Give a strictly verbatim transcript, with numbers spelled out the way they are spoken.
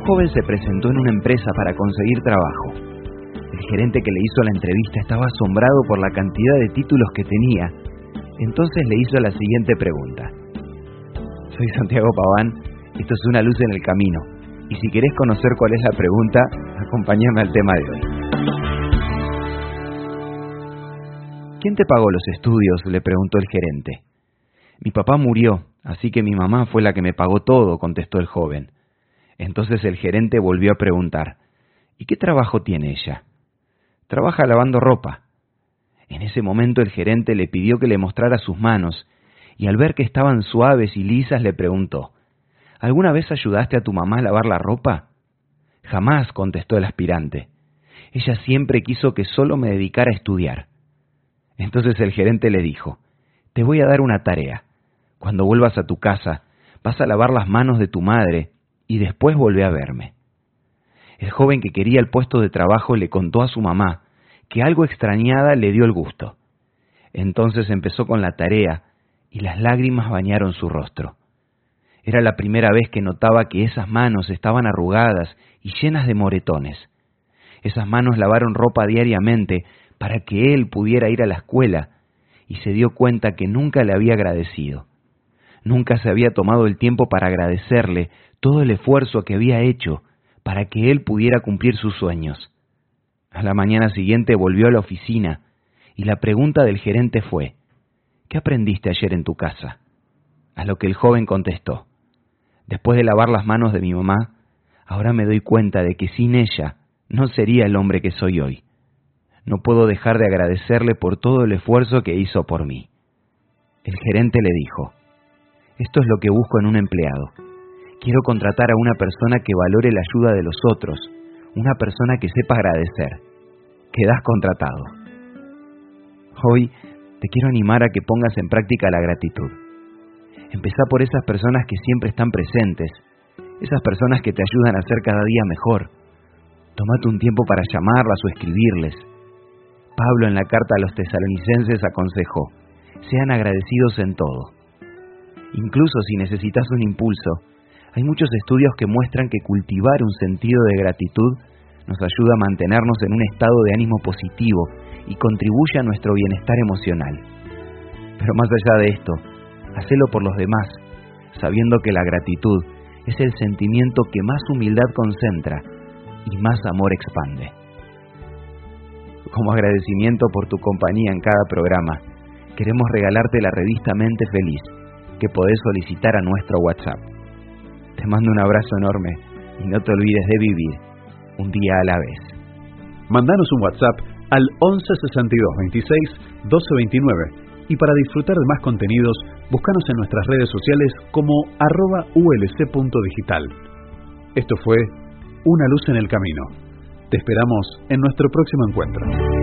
joven se presentó en una empresa para conseguir trabajo. El gerente que le hizo la entrevista estaba asombrado por la cantidad de títulos que tenía. Entonces le hizo la siguiente pregunta. Soy Santiago Paván, esto es Una luz en el camino. Y si querés conocer cuál es la pregunta, acompáñame al tema de hoy. ¿Quién te pagó los estudios?, le preguntó el gerente. Mi papá murió, así que mi mamá fue la que me pagó todo, contestó el joven. Entonces el gerente volvió a preguntar, ¿y qué trabajo tiene ella? Trabaja lavando ropa. En ese momento el gerente le pidió que le mostrara sus manos, y al ver que estaban suaves y lisas le preguntó, ¿alguna vez ayudaste a tu mamá a lavar la ropa? Jamás, contestó el aspirante. Ella siempre quiso que solo me dedicara a estudiar. Entonces el gerente le dijo, te voy a dar una tarea. Cuando vuelvas a tu casa, vas a lavar las manos de tu madre y después volvé a verme. El joven que quería el puesto de trabajo le contó a su mamá que algo extrañada le dio el gusto. Entonces empezó con la tarea y las lágrimas bañaron su rostro. Era la primera vez que notaba que esas manos estaban arrugadas y llenas de moretones. Esas manos lavaron ropa diariamente para que él pudiera ir a la escuela y se dio cuenta que nunca le había agradecido. Nunca se había tomado el tiempo para agradecerle todo el esfuerzo que había hecho para que él pudiera cumplir sus sueños. A la mañana siguiente volvió a la oficina y la pregunta del gerente fue, ¿qué aprendiste ayer en tu casa? A lo que el joven contestó, después de lavar las manos de mi mamá, ahora me doy cuenta de que sin ella no sería el hombre que soy hoy. No puedo dejar de agradecerle por todo el esfuerzo que hizo por mí. El gerente le dijo, esto es lo que busco en un empleado. Quiero contratar a una persona que valore la ayuda de los otros, una persona que sepa agradecer. Quedás contratado. Hoy te quiero animar a que pongas en práctica la gratitud. Empezá por esas personas que siempre están presentes, esas personas que te ayudan a ser cada día mejor. Tómate un tiempo para llamarlas o escribirles. Pablo en la carta a los tesalonicenses aconsejó, sean agradecidos en todo. Incluso si necesitas un impulso, hay muchos estudios que muestran que cultivar un sentido de gratitud nos ayuda a mantenernos en un estado de ánimo positivo y contribuye a nuestro bienestar emocional. Pero más allá de esto, hacelo por los demás, sabiendo que la gratitud es el sentimiento que más humildad concentra y más amor expande. Como agradecimiento por tu compañía en cada programa, queremos regalarte la revista Mente Feliz, que podés solicitar a nuestro WhatsApp. Te mando un abrazo enorme y no te olvides de vivir un día a la vez. Mandanos un WhatsApp al once sesenta y dos veintiséis doce veintinueve y para disfrutar de más contenidos, búscanos en nuestras redes sociales como arroba ulc.digital. Esto fue Una luz en el camino. Te esperamos en nuestro próximo encuentro.